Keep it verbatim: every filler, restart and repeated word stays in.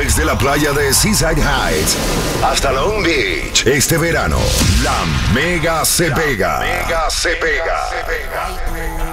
Desde la playa de Seaside Heights hasta Long Beach, este verano, la Mega se pega. Mega se pega.